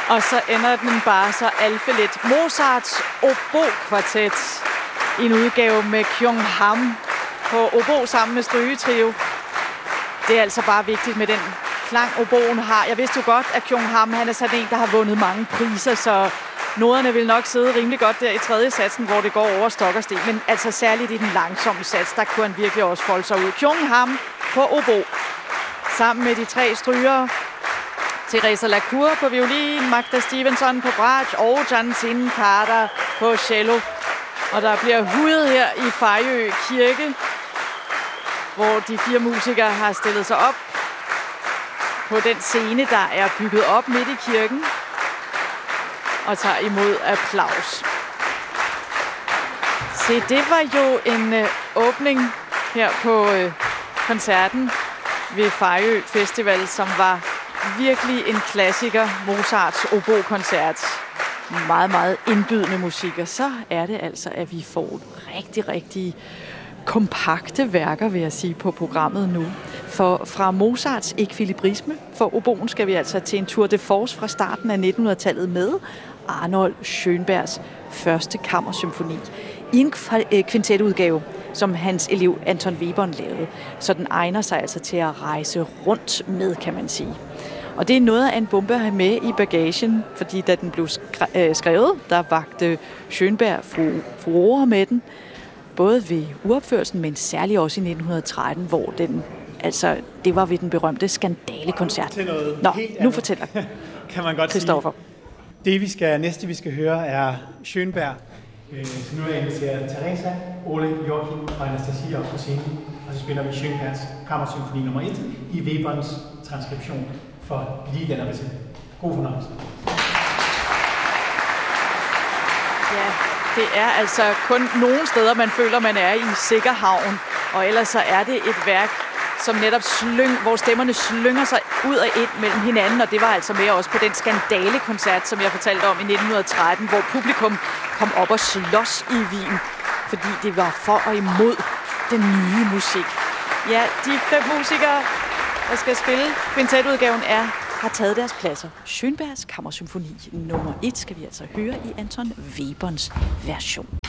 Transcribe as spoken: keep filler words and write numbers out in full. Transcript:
Og så ender den bare så alfelet. Mozarts obo-kvartet i en udgave med Kyung Ham på obo sammen med strygetrio. Det er altså bare vigtigt med den klang, oboen har. Jeg vidste jo godt, at Kyung Ham han er sådan en, der har vundet mange priser, så noderne vil nok sidde rimelig godt der i tredje satsen, hvor det går over stok og sten. Men altså særligt i den langsomme sats, der kunne han virkelig også folde sig ud. Kyung Ham på obo, sammen med de tre strygere. Teresa Lacour på violin, Magda Stevenson på bratsch og Jansin Carter på cello. Og der bliver hudet her i Fejø Kirke, hvor de fire musikere har stillet sig op på den scene, der er bygget op midt i kirken, og tager imod applaus. Se, det var jo en øh, åbning her på øh, koncerten ved Fejø Festival, som var virkelig en klassiker, Mozarts obo-koncert. Meget, meget indbydende musik, og så er det altså, at vi får rigtig, rigtig kompakte værker, vil jeg sige, på programmet nu. For fra Mozarts ekvilibrisme for oboen skal vi altså til en tour de force fra starten af nittenhundredetallet med Arnold Schönbergs første kammersymfoni i en kvintetudgave, som hans elev Anton Webern lavede. Så den egner sig altså til at rejse rundt med, kan man sige. Og det er noget af en bombe at have med i bagagen, fordi da den blev skrevet, der vagte Schönberg furore med den, både ved uopførelsen, men særligt også i nitten tretten, hvor den, altså, det var ved den berømte skandalekoncert. Nå, nu fortæller kan man godt Christoffer. Sige. Det vi skal, næste vi skal høre er Schönberg. Så nu er jeg inviteret Teresa, Ole, Joachim og Anastasia op på scenen, og så spiller vi Schönbergs kammersymfoni nummer et i Weberns transkription for lige den her tid. God fornøjelse. Ja, det er altså kun nogle steder, man føler, man er i sikker havn, og ellers så er det et værk, som netop slyng, hvor stemmerne slynger sig ud og ind mellem hinanden, og det var altså med også på den skandalekoncert, som jeg fortalte om i nitten tretten, hvor publikum kom op og slås i Wien, fordi det var for og imod den nye musik. Ja, de fem musikere, der skal spille kvintetudgaven, er, har taget deres pladser. Schönbergs kammersymfoni nummer et skal vi altså høre i Anton Weberns version.